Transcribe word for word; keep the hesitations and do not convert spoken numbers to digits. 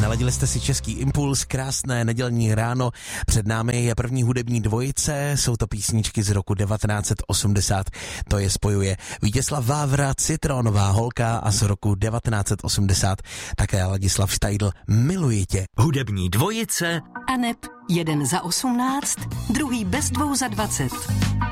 naladili jste si Český impuls, krásné nedělní ráno. Před námi je první hudební dvojice, jsou to písničky z roku devatenáct set osmdesát. To je spojuje Vítězslav Vávra, Citronová holka, a z roku devatenáct set osmdesát také Ladislav Štajdl, Miluji tě. Hudební dvojice aneb jeden za osmnáct, druhý bez dvou za dvacet.